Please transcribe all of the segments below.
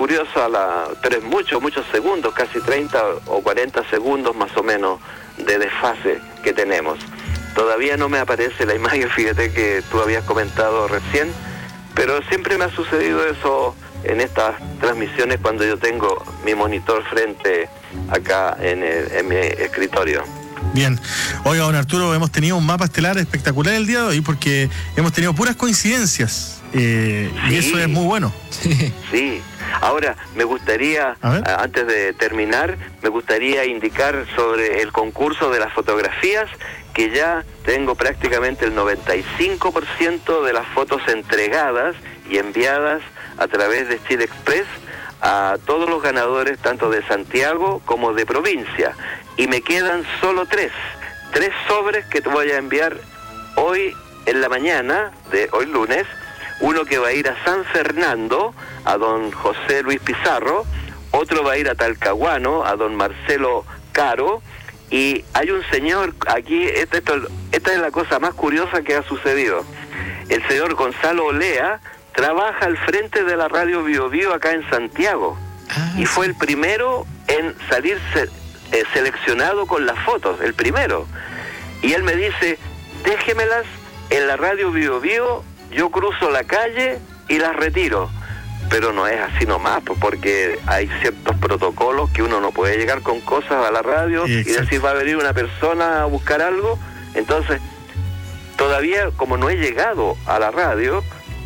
curioso, pero es muchos segundos, casi 30 o 40 segundos más o menos de desfase que tenemos. Todavía no me aparece la imagen, fíjate que tú habías comentado recién, pero siempre me ha sucedido eso en estas transmisiones cuando yo tengo mi monitor frente acá en mi escritorio. Bien. Oiga, don Arturo, hemos tenido un mapa estelar espectacular el día de hoy porque hemos tenido puras coincidencias y eso es muy bueno. Sí. Ahora, me gustaría, antes de terminar, me gustaría indicar sobre el concurso de las fotografías, que ya tengo prácticamente el 95% de las fotos entregadas y enviadas a través de Chile Express a todos los ganadores, tanto de Santiago como de provincia. Y me quedan solo tres sobres que te voy a enviar hoy en la mañana, de hoy lunes. Uno que va a ir a San Fernando, a don José Luis Pizarro. Otro va a ir a Talcahuano, a don Marcelo Caro. Y hay un señor aquí, esta es la cosa más curiosa que ha sucedido. El señor Gonzalo Olea trabaja al frente de la radio Bio Bio acá en Santiago. Y fue el primero en salir seleccionado con las fotos, el primero. Y él me dice, déjemelas en la radio Bio Bio, yo cruzo la calle y las retiro. Pero no es así nomás, porque hay ciertos protocolos que uno no puede llegar con cosas a la radio y decir va a venir una persona a buscar algo. Entonces, todavía como no he llegado a la radio,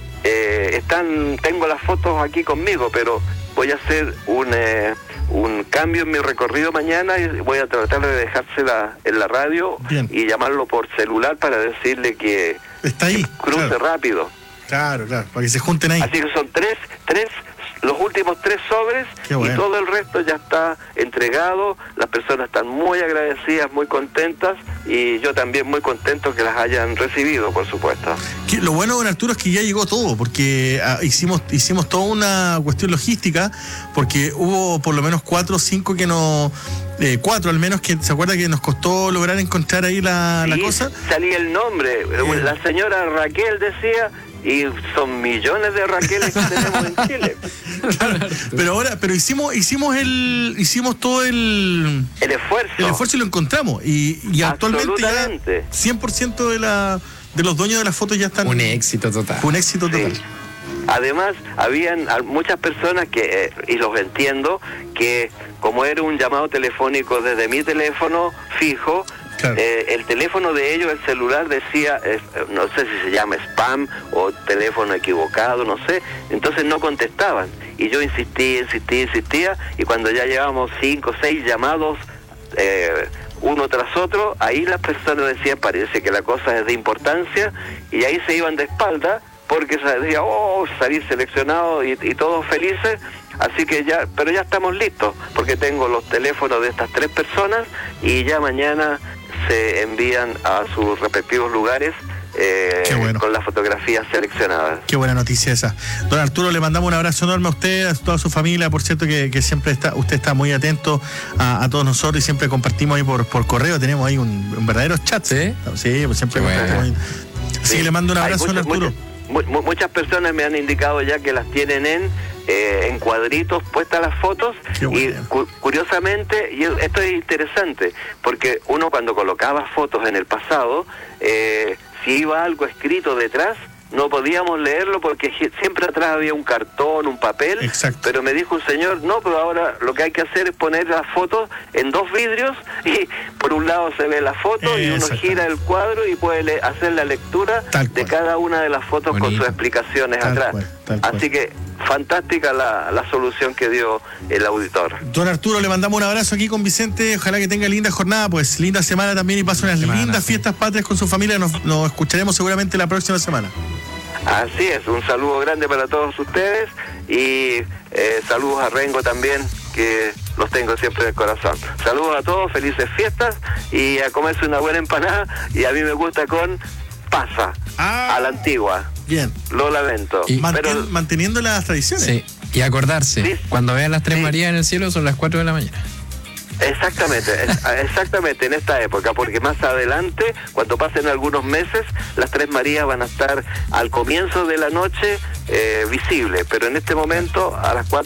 tengo las fotos aquí conmigo, pero voy a hacer un cambio en mi recorrido mañana y voy a tratar de dejársela en la radio. Bien. Y llamarlo por celular para decirle que está ahí, que cruce rápido. Claro, para que se junten ahí. Así que son los últimos 3 sobres. Bueno. Y todo el resto ya está entregado. Las personas están muy agradecidas, muy contentas, y yo también muy contento que las hayan recibido, por supuesto. Lo bueno, don Arturo, es que ya llegó todo, porque hicimos toda una cuestión logística, porque hubo por lo menos 4 o 5 que no... 4 al menos, que se acuerda que nos costó lograr encontrar ahí la cosa. Salía el nombre, la señora Raquel decía, y son millones de Raqueles que tenemos en Chile. Claro, pero hicimos todo el esfuerzo. El esfuerzo y lo encontramos. Y actualmente ya 100% de los dueños de las fotos ya están. Un éxito total. Un éxito total. Sí. Además, habían muchas personas que, y los entiendo, que como era un llamado telefónico desde mi teléfono fijo, claro, el teléfono de ellos, el celular, decía, no sé si se llama spam o teléfono equivocado, no sé, entonces no contestaban. Y yo insistía, y cuando ya llevábamos 5 o 6 llamados, uno tras otro, ahí las personas decían, parece que la cosa es de importancia, y ahí se iban de espalda, porque se decía, salir seleccionado y todos felices. Así que pero ya estamos listos, porque tengo los teléfonos de estas 3 personas y ya mañana se envían a sus respectivos lugares bueno, con las fotografías seleccionadas. Qué buena noticia esa. Don Arturo, le mandamos un abrazo enorme a usted, a toda su familia. Por cierto que siempre usted está muy atento a todos nosotros, y siempre compartimos ahí por correo. Tenemos ahí un verdadero chat. Sí, pues siempre compartimos ahí. Así que le mando un abrazo, don Arturo. Muchas personas me han indicado ya que las tienen en cuadritos puestas las fotos. Y curiosamente, y esto es interesante, porque uno cuando colocaba fotos en el pasado, si iba algo escrito detrás, no podíamos leerlo porque siempre atrás había un cartón, un papel. Exacto. Pero me dijo un señor, no, pero ahora lo que hay que hacer es poner las fotos en 2 vidrios, y por un lado se ve la foto y uno gira el cuadro y puede hacer la lectura de cada una de las fotos. Bonito, con sus explicaciones atrás. Así que fantástica la solución que dio el auditor. Don Arturo, le mandamos un abrazo aquí con Vicente. Ojalá que tenga linda jornada, pues linda semana también, y pase unas lindas fiestas patrias con su familia. Nos escucharemos seguramente la próxima semana. Así es, un saludo grande para todos ustedes, y saludos a Rengo también, que los tengo siempre en el corazón. Saludos a todos, felices fiestas, y a comerse una buena empanada, y a mí me gusta con pasa, a la antigua. Bien. Lo lamento. Pero manteniendo las tradiciones. Sí, y acordarse, cuando vean las 3 Marías en el cielo son las 4 de la mañana. Exactamente en esta época, porque más adelante, cuando pasen algunos meses, las 3 Marías van a estar al comienzo de la noche visibles, pero en este momento a las 4